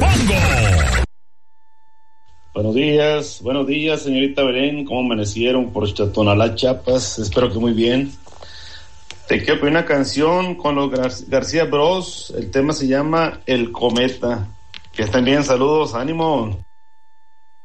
Buenos días, señorita Belén. ¿Cómo amanecieron por Tonalá, Chiapas? Espero que muy bien. Te quiero pedir una canción con los García Bros. El tema se llama El Cometa. Que estén bien, saludos, ánimo.